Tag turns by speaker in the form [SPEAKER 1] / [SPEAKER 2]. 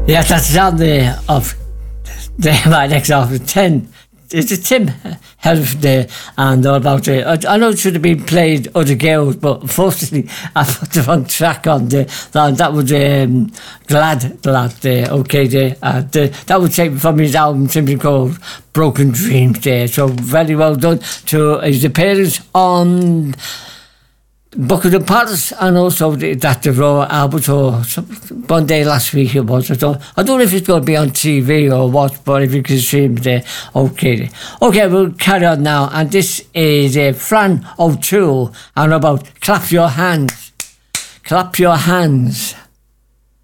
[SPEAKER 1] Yeah, that's on the of my next off 10. It's a Tim Helf Day and all about it. I know it should have been played other girls, but unfortunately I put the wrong track on there. That was Glad Day, OK Day. And that was taken from his album simply called Broken Dreams Day. So very well done to his appearance on Buckingham Palace and also that the Raw album. So one day last week it was. I don't know if it's going to be on TV or what, but if you can see him there, okay, we'll carry on now. And this is Fran O'Toole and about Clap Your Hands. Clap Your Hands.